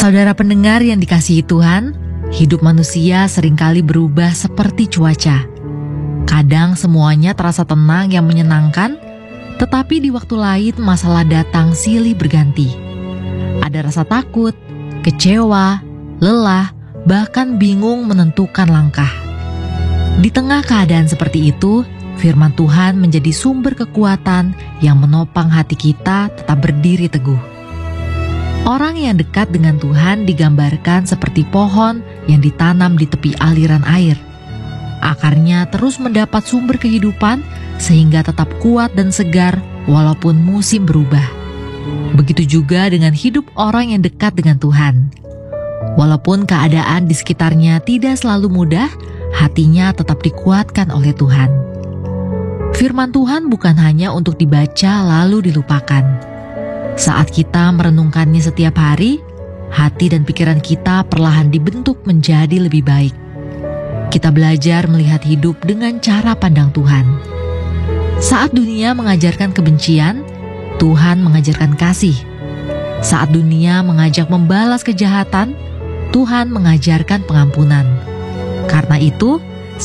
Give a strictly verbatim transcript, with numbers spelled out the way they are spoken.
Saudara pendengar yang dikasihi Tuhan, hidup manusia seringkali berubah seperti cuaca. Kadang semuanya terasa tenang yang menyenangkan, tetapi di waktu lain masalah datang silih berganti. Ada rasa takut, kecewa, lelah, bahkan bingung menentukan langkah. Di tengah keadaan seperti itu, firman Tuhan menjadi sumber kekuatan yang menopang hati kita tetap berdiri teguh. Orang yang dekat dengan Tuhan digambarkan seperti pohon yang ditanam di tepi aliran air. Akarnya terus mendapat sumber kehidupan sehingga tetap kuat dan segar walaupun musim berubah. Begitu juga dengan hidup orang yang dekat dengan Tuhan. Walaupun keadaan di sekitarnya tidak selalu mudah, hatinya tetap dikuatkan oleh Tuhan. Firman Tuhan bukan hanya untuk dibaca lalu dilupakan. Saat kita merenungkannya setiap hari, hati dan pikiran kita perlahan dibentuk menjadi lebih baik. Kita belajar melihat hidup dengan cara pandang Tuhan. Saat dunia mengajarkan kebencian, Tuhan mengajarkan kasih. Saat dunia mengajak membalas kejahatan, Tuhan mengajarkan pengampunan. Karena itu,